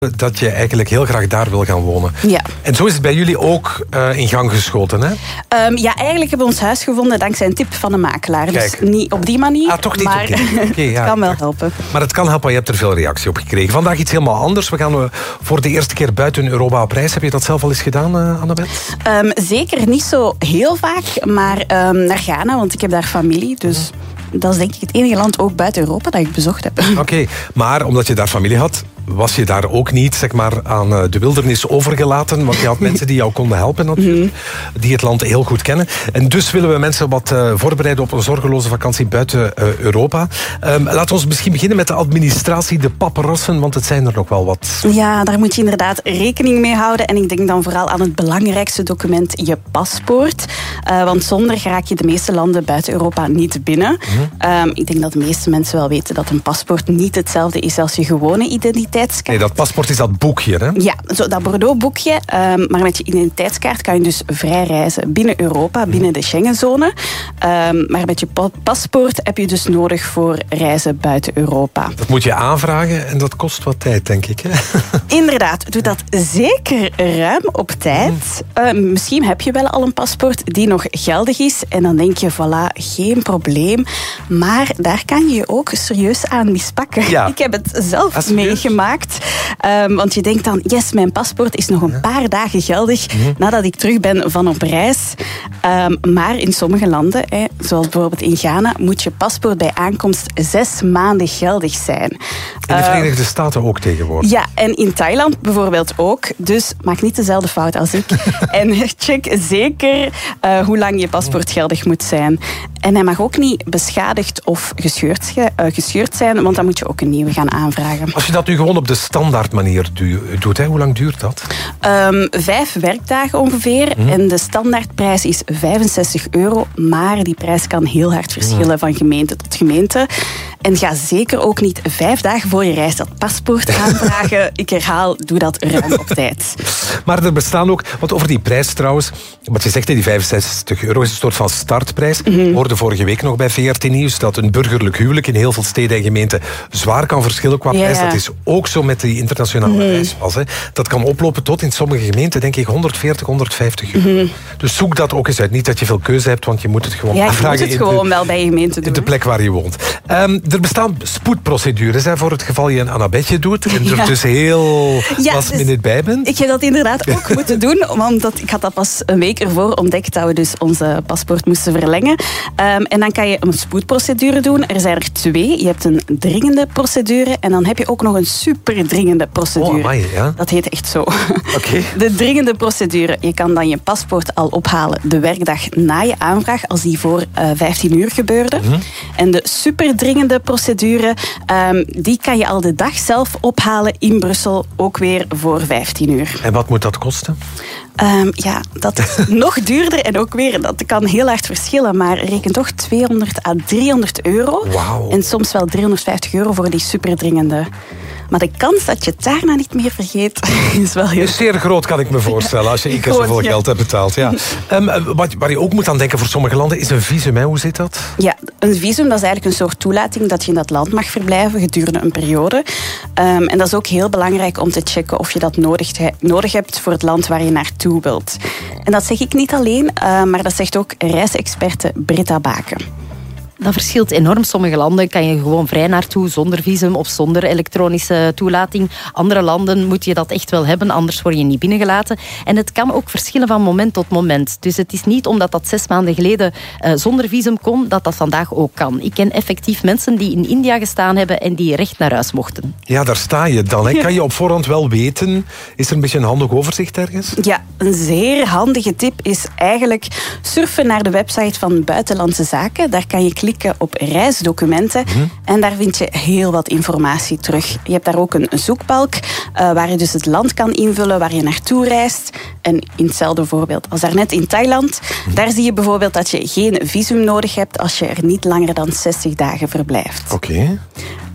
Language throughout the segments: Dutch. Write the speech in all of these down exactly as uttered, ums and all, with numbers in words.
dat je eigenlijk heel graag daar wil gaan wonen. Ja. En zo is het bij jullie ook uh, in gang geschoten, hè? Um, ja, eigenlijk hebben we ons huis gevonden dankzij een tip van een makelaar. Kijk. Dus niet op die manier, Ah, toch niet maar op die manier. Okay, ja, het kan wel helpen. Maar het kan helpen, je hebt er veel reactie op gekregen. Vandaag iets helemaal anders. We gaan uh, voor de eerste keer buiten Europa op reis. Heb je dat zelf al eens gedaan, uh, Annabeth? Um, zeker niet zo heel vaak, maar um, naar Ghana, want ik heb daar familie, dus... Dat is denk ik het enige land ook buiten Europa dat ik bezocht heb. Oké, okay, maar omdat je daar familie had, was je daar ook niet zeg maar, aan de wildernis overgelaten? Want je had mensen die jou konden helpen natuurlijk, mm-hmm. die het land heel goed kennen. En dus willen we mensen wat uh, voorbereiden op een zorgeloze vakantie buiten uh, Europa. Um, laten we ons misschien beginnen met de administratie, de paparassen, want het zijn er nog wel wat. Ja, daar moet je inderdaad rekening mee houden. En ik denk dan vooral aan het belangrijkste document, je paspoort. Uh, want zonder raak je de meeste landen buiten Europa niet binnen. Mm-hmm. Um, ik denk dat de meeste mensen wel weten dat een paspoort niet hetzelfde is als je gewone identiteitskaart. Nee, dat paspoort is dat boekje, hè? Ja, zo, dat Bordeaux-boekje. Um, maar met je identiteitskaart kan je dus vrij reizen binnen Europa, binnen de Schengenzone. Um, maar met je pa- paspoort heb je dus nodig voor reizen buiten Europa. Dat moet je aanvragen en dat kost wat tijd, denk ik, hè? Inderdaad, doe dat zeker ruim op tijd. Uh, misschien heb je wel al een paspoort die nog geldig is. En dan denk je, voilà, geen probleem. Maar daar kan je je ook serieus aan mispakken. Ja. Ik heb het zelf ah, meegemaakt. Um, want je denkt dan, yes, mijn paspoort is nog een paar dagen geldig mm-hmm. nadat ik terug ben van op reis. Um, maar in sommige landen, hè, zoals bijvoorbeeld in Ghana, moet je paspoort bij aankomst zes maanden geldig zijn. In de Verenigde uh, Staten ook tegenwoordig. Ja, en in Thailand bijvoorbeeld ook. Dus maak niet dezelfde fout als ik. En check zeker uh, hoe lang je paspoort geldig moet zijn. En hij mag ook niet beschadigd of gescheurd, uh, gescheurd zijn, want dan moet je ook een nieuwe gaan aanvragen. Als je dat nu gewoon op de standaard manier du- doet, hè, hoe lang duurt dat? Um, vijf werkdagen ongeveer. Mm. En de standaardprijs is vijfenzestig euro. Maar die prijs kan heel hard verschillen mm. van gemeente tot gemeente. En ga zeker ook niet vijf dagen voor je reis dat paspoort aanvragen. Ik herhaal, doe dat ruim op tijd. Maar er bestaan ook, want over die prijs trouwens, wat je zegt, die vijfenzestig euro is een soort van startprijs. Mm-hmm. Hoorde vorige week nog bij V R T Nieuws dat een burgerlijk huwelijk in heel veel steden en gemeenten zwaar kan verschillen qua prijs. Ja, ja. Dat is ook zo met die internationale mm-hmm. reispas. Hè. Dat kan oplopen tot in sommige gemeenten, denk ik, honderdveertig, honderdvijftig euro. Mm-hmm. Dus zoek dat ook eens uit. Niet dat je veel keuze hebt, want je moet het gewoon ja, afvragen. Je moet het gewoon de, wel bij je gemeente doen. De plek waar je woont. Um, er bestaan spoedprocedures hè, voor het geval je een Annabetje doet en er ja. dus heel ja, last minute dus bij bent. Ik heb dat inderdaad ook moeten doen, omdat ik had dat pas een week ervoor ontdekt dat we dus onze paspoort moesten verlengen. Um, en dan kan je een spoedprocedure doen. Er zijn er twee. Je hebt een dringende procedure en dan heb je ook nog een superdringende procedure. Oh, amai, ja. Dat heet echt zo. Okay. De dringende procedure. Je kan dan je paspoort al ophalen de werkdag na je aanvraag, als die voor uh, vijftien uur gebeurde. Mm-hmm. En de superdringende procedure, um, die kan je al de dag zelf ophalen in Brussel, ook weer voor vijftien uur. En wat moet dat kosten? Um, ja, dat is nog duurder en ook weer, dat kan heel hard verschillen, maar reken toch tweehonderd à driehonderd euro. Wow. En soms wel driehonderdvijftig euro voor die superdringende. Maar de kans dat je het daarna niet meer vergeet, is wel heel... Is zeer groot, kan ik me voorstellen, als je één keer zoveel ja. geld hebt betaald. Ja. Um, wat, waar je ook moet aan denken voor sommige landen, is een visum. Hè? Hoe zit dat? Ja, een visum, dat is eigenlijk een soort toelating dat je in dat land mag verblijven gedurende een periode. Um, en dat is ook heel belangrijk om te checken of je dat nodig, he, nodig hebt voor het land waar je naartoe wilt. En dat zeg ik niet alleen, uh, maar dat zegt ook reisexperte Britta Baken. Dat verschilt enorm. Sommige landen kan je gewoon vrij naartoe zonder visum of zonder elektronische toelating. Andere landen moet je dat echt wel hebben, anders word je niet binnengelaten. En het kan ook verschillen van moment tot moment. Dus het is niet omdat dat zes maanden geleden uh, zonder visum kon, dat dat vandaag ook kan. Ik ken effectief mensen die in India gestaan hebben en die recht naar huis mochten. Ja, daar sta je dan. Hè. Kan je op voorhand wel weten? Is er een beetje een handig overzicht ergens? Ja, een zeer handige tip is eigenlijk surfen naar de website van Buitenlandse Zaken. Daar kan je klikken op reisdocumenten mm-hmm. en daar vind je heel wat informatie terug. Je hebt daar ook een zoekbalk uh, waar je dus het land kan invullen waar je naartoe reist. En in hetzelfde voorbeeld als daarnet in Thailand, mm-hmm. daar zie je bijvoorbeeld dat je geen visum nodig hebt als je er niet langer dan zestig dagen verblijft. Oké. Okay.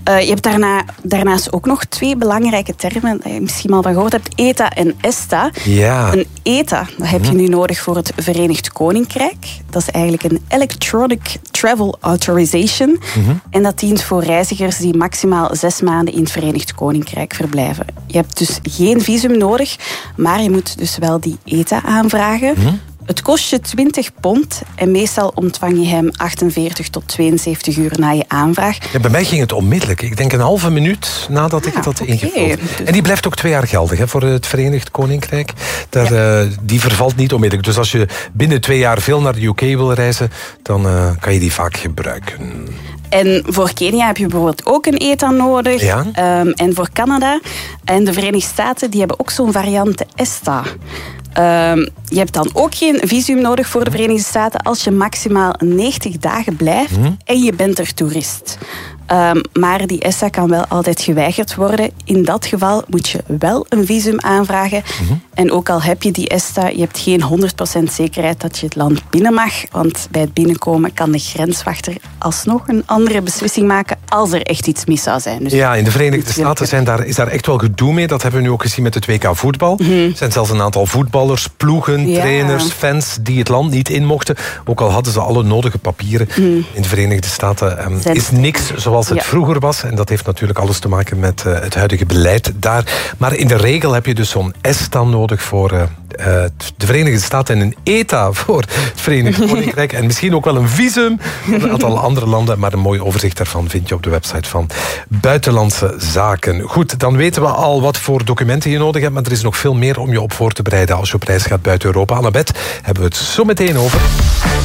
Uh, je hebt daarna, daarnaast ook nog twee belangrijke termen dat je misschien al van gehoord hebt. E T A en ESTA. Ja. Een E T A, dat heb je nu nodig voor het Verenigd Koninkrijk. Dat is eigenlijk een Electronic Travel Authorization. Mm-hmm. En dat dient voor reizigers die maximaal zes maanden in het Verenigd Koninkrijk verblijven. Je hebt dus geen visum nodig, maar je moet dus wel die E T A aanvragen. Mm-hmm. Het kost je twintig pond en meestal ontvang je hem achtenveertig tot tweeënzeventig uur na je aanvraag. Ja, bij mij ging het onmiddellijk. Ik denk een halve minuut nadat ah, ik het had okay. ingevuld. En die blijft ook twee jaar geldig hè, voor het Verenigd Koninkrijk. Daar, ja. uh, die vervalt niet onmiddellijk. Dus als je binnen twee jaar veel naar de U K wil reizen, dan uh, kan je die vaak gebruiken. En voor Kenia heb je bijvoorbeeld ook een E T A nodig. Ja. Um, en voor Canada en de Verenigde Staten, die hebben ook zo'n variant, de ESTA. Um, je hebt dan ook geen visum nodig voor de Verenigde Staten als je maximaal negentig dagen blijft mm. en je bent er toerist. Um, maar die ESTA kan wel altijd geweigerd worden. In dat geval moet je wel een visum aanvragen. Mm-hmm. En ook al heb je die ESTA, je hebt geen honderd procent zekerheid dat je het land binnen mag. Want bij het binnenkomen kan de grenswachter alsnog een andere beslissing maken als er echt iets mis zou zijn. Dus ja, in de Verenigde Staten zijn daar, is daar echt wel gedoe mee. Dat hebben we nu ook gezien met het W K voetbal. Mm-hmm. Er zijn zelfs een aantal voetballers, ploegen, ja. trainers, fans die het land niet in mochten. Ook al hadden ze alle nodige papieren. Mm. In de Verenigde Staten um, is niks zoals Zoals het ja. vroeger was. En dat heeft natuurlijk alles te maken met uh, het huidige beleid daar. Maar in de regel heb je dus zo'n ESTA nodig voor uh, uh, de Verenigde Staten en een E T A voor het Verenigd Koninkrijk. En misschien ook wel een visum voor een aantal andere landen. Maar een mooi overzicht daarvan vind je op de website van Buitenlandse Zaken. Goed, dan weten we al wat voor documenten je nodig hebt. Maar er is nog veel meer om je op voor te bereiden als je op reis gaat buiten Europa. Annabeth, hebben we het zo meteen over.